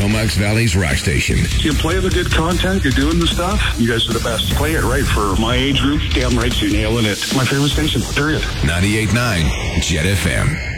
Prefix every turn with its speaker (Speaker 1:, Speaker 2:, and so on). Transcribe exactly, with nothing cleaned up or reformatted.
Speaker 1: Comox Valley's rock station.
Speaker 2: You play the good content, you're doing the stuff, you guys are the best. Play it right for my age group. Damn right you're nailing it. My favorite station, period.
Speaker 1: ninety-eight point nine Jet F M.